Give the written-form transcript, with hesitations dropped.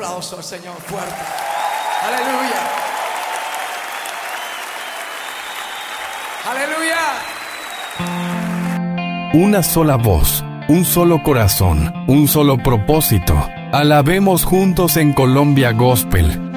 aplauso al Señor fuerte. Aleluya. Aleluya. Una sola voz, un solo corazón, un solo propósito. Alabemos juntos en Colombia Gospel.